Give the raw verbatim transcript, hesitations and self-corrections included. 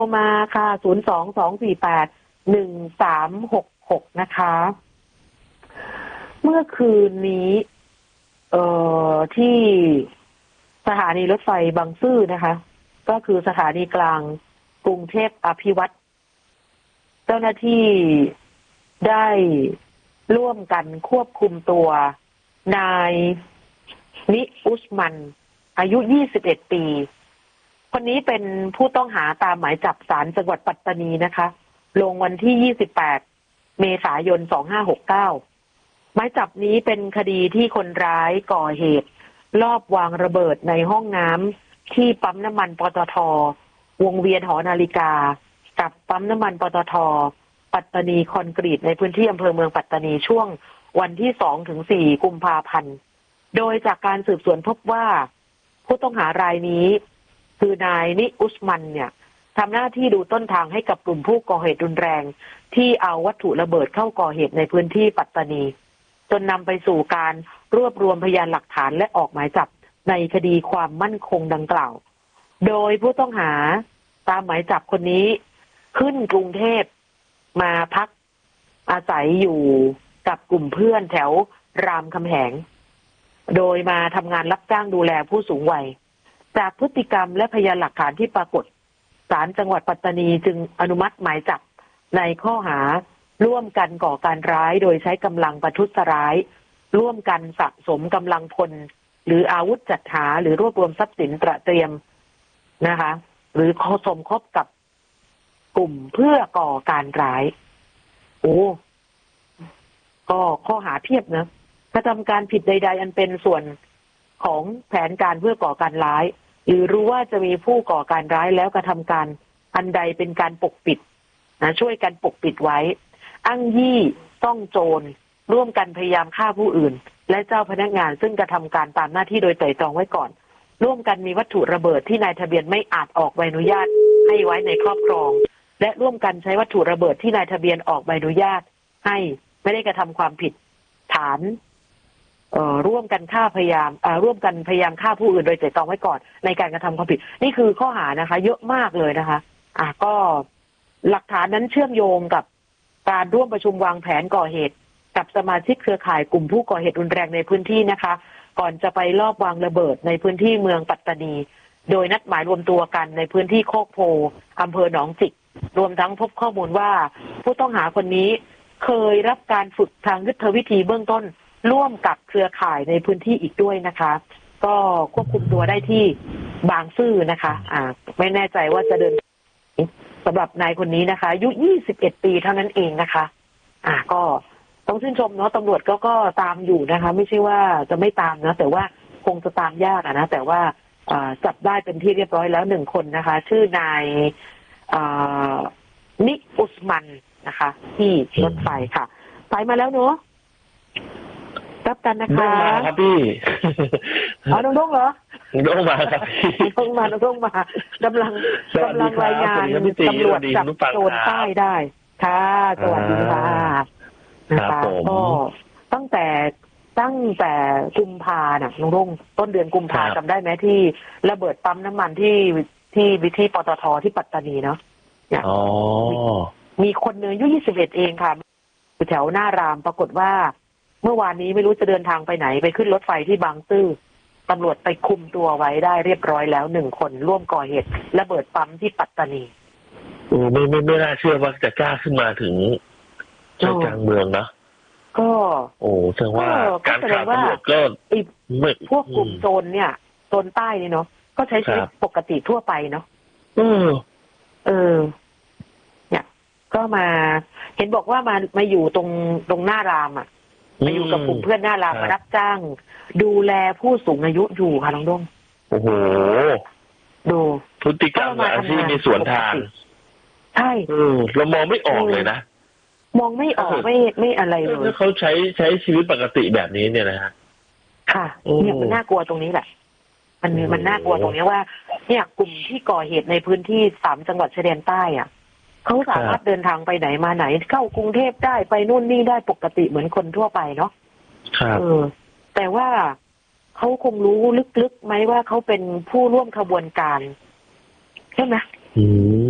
มาค่ะศูนย์สองสองสี่แปดหนึ่งสามหกหกนะคะเมื่อคืนนี้เอ่อที่สถานีรถไฟบางซื่อนะคะก็คือสถานีกลางกรุงเทพอภิวัตรเจ้าหน้าที่ได้ร่วมกันควบคุมตัวนายนิอุสมันอายุยี่สิบเอ็ดปีคนนี้เป็นผู้ต้องหาตามหมายจับศาลจังหวัดปัตตานีนะคะลงวันที่ยี่สิบแปดเมษายนสองห้าหกเก้าหมายจับนี้เป็นคดีที่คนร้ายก่อเหตุลอบวางระเบิดในห้องน้ำที่ปั๊มน้ำมันปตท.วงเวียนหอนาฬิกากับปั๊มน้ำมันปตท.ปัตตานีคอนกรีตในพื้นที่อำเภอเมืองปัตตานีช่วงวันที่สองถึงสี่กุมภาพันธ์โดยจากการสืบสวนพบว่าผู้ต้องหารายนี้คือนายนิอุสมันเนี่ยทำหน้าที่ดูต้นทางให้กับกลุ่มผู้ก่อเหตุรุนแรงที่เอาวัตถุระเบิดเข้าก่อเหตุในพื้นที่ปัตตานีจนนำไปสู่การรวบรวมพยานหลักฐานและออกหมายจับในคดีความมั่นคงดังกล่าวโดยผู้ต้องหาตามหมายจับคนนี้ขึ้นกรุงเทพมาพักอาศัยอยู่กับกลุ่มเพื่อนแถวรามคำแหงโดยมาทำงานรับจ้างดูแลผู้สูงวัยจากพฤติกรรมและพยานหลักฐานที่ปรากฏศาลจังหวัดปัตตานีจึงอนุมัติหมายจับในข้อหาร่วมกันก่อการร้ายโดยใช้กำลังประทุษร้ายร่วมกันสะสมกำลังพลหรืออาวุธจัดหาหรือรวบรวมทรัพย์สินตระเตรียมนะคะหรือข้อสมคบกับกลุ่มเพื่อก่อการร้ายโอ้ก็ข้อหาเพียบนะกระทำการผิดใดๆอันเป็นส่วนของแผนการเพื่อก่อการร้ายหรือรู้ว่าจะมีผู้ก่อการร้ายแล้วกระทำการอันใดเป็นการปกปิดนะช่วยกันปกปิดไว้อ้างยี่ซ่องโจรร่วมกันพยายามฆ่าผู้อื่นและเจ้าพนักงานซึ่งกระทำการตามหน้าที่โดยไตร่ตรองไว้ก่อนร่วมกันมีวัตถุระเบิดที่นายทะเบียนไม่อาจออกใบอนุญาตให้ไว้ในครอบครองและร่วมกันใช้วัตถุระเบิดที่นายทะเบียนออกใบอนุญาตให้ไม่ได้กระทำความผิดฐานเอ่อร่วมกันฆ่าพยายามเอ่อร่วมกันพยายามฆ่าผู้อื่นโดยไตร่ตรองไว้ก่อนในการกระทำความผิดนี่คือข้อหานะคะเยอะมากเลยนะคะอ่ะก็หลักฐานนั้นเชื่อมโยงกับการร่วมประชุมวางแผนก่อเหตุกับสมาชิกเครือข่ายกลุ่มผู้ก่อเหตุรุนแรงในพื้นที่นะคะก่อนจะไปลอบวางระเบิดในพื้นที่เมืองปัตตานีโดยนัดหมายรวมตัวกันในพื้นที่โคกโพอำเภอหนองจิกรวมทั้งพบข้อมูลว่าผู้ต้องหาคนนี้เคยรับการฝึกทางยุทธวิธีเบื้องต้นร่วมกับเครือข่ายในพื้นที่อีกด้วยนะคะก็ควบคุมตัวได้ที่บางซื่อนะคะอ่าไม่แน่ใจว่าจะเดินสำหรับนายคนนี้นะคะอายุยี่สิบเอ็ดปีเท่านั้นเองนะคะอ่าก็ต้องชื่นชมเนาะตำรวจก็ก็ตามอยู่นะคะไม่ใช่ว่าจะไม่ตามนะแต่ว่าคงจะตามยากอะนะแต่ว่าอ่าจับได้เป็นที่เรียบร้อยแล้วหนึ่งคนนะคะชื่อนายอ่านิอุสมันนะคะที่รถไฟค่ะไปมาแล้วเนาะรับกันนะคะน้องมาครับพี่อ๋อน้องน้องเหรอน้องมาครับน้องมาน้องมากำลังกำลังรายงานตำรวจจับโจรใต้ได้ค่ะสวัสดีค่ะนะคะก็ตั้งแต่ตั้งแต่กุมภาน่ะน้องรุ่งต้นเดือนกุมภาจำได้ไหมที่ระเบิดปั๊มน้ำมันที่ที่วิธีปตท.ที่ปัตตานีเนาะเนี่ยมีคนเนื้ออายุยี่สิบเอ็ดเองค่ะอยู่แถวหน้ารามปรากฏว่าเมื่อวานนี้ไม่รู้จะเดินทางไปไหนไปขึ้นรถไฟที่บางซื่อตำรวจไปคุมตัวไว้ได้เรียบร้อยแล้วหนึ่งคนร่วมก่อเหตุระเบิดปั๊มที่ปัตตานีโอ้ไม่ไม่ไม่น่าเชื่อว่าจะกล้าขึ้นมาถึงใจกลางเมืองนะก็โอ้แสดงว่าการข่าวตำรวจก็พวกกลุ่มโจรเนี่ยโจรใต้นี่เนาะก็ใช้ชีวิตปกติทั่วไปเนาะเออเออเนี่ยก็มาเห็นบอกว่ามามาอยู่ตรงตรงหน้ารามอ่ะมาอยู่กับกลุ่มเพื่อนหน้ารามมารับจ้างดูแลผู้สูงอายุอยู่ค่ะน้องดงโอ้โหดูพฤติกรรมอาชีพมีสวนทางใช่เออเรามองไม่ออกเลยนะมองไม่ออกไม่ไม่อะไรเลยถ้าเขาใช้ใช้ชีวิตปกติแบบนี้เนี่ยนะฮะค่ะเนี่ยมันน่ากลัวตรงนี้แหละมันมันน่ากลัวตรงนี้ว่าเนี่ยกลุ่มที่ก่อเหตุในพื้นที่สามจังหวัดชายแดนใต้อ่ะเขาสามารถเดินทางไปไหนมาไหนเข้ากรุงเทพได้ไปนู่นนี่ได้ปกติเหมือนคนทั่วไปเนาะครับเออแต่ว่าเขาคงรู้ลึกๆไหมว่าเขาเป็นผู้ร่วมขบวนการใช่ไหมอืม